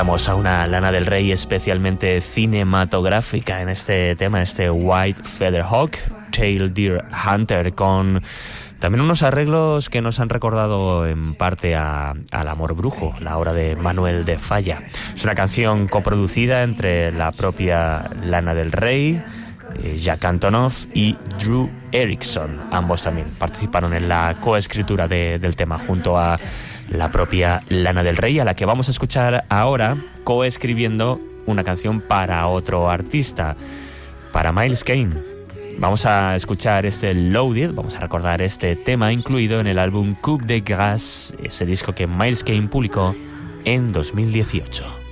Escuchamos a una Lana del Rey especialmente cinematográfica en este tema, este White Feather Hawk, Tail Deer Hunter, con también unos arreglos que nos han recordado en parte al Amor Brujo, la obra de Manuel de Falla. Es una canción coproducida entre la propia Lana del Rey, Jack Antonoff y Drew Erickson. Ambos también participaron en la coescritura del tema junto a la propia Lana del Rey, a la que vamos a escuchar ahora coescribiendo una canción para otro artista, para Miles Kane. Vamos a escuchar este Loaded, vamos a recordar este tema incluido en el álbum Coup de Grâce, ese disco que Miles Kane publicó en 2018.